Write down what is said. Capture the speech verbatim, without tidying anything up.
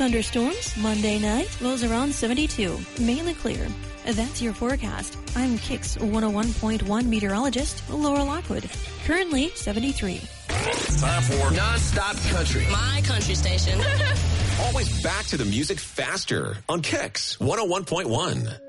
Thunderstorms Monday night, lows around seventy-two. Mainly clear. That's your forecast. I'm Kix one oh one point one meteorologist Laura Lockwood. Currently seventy-three. Time for Non-Stop Country. My country station. Always back to the music faster on Kix one oh one point one.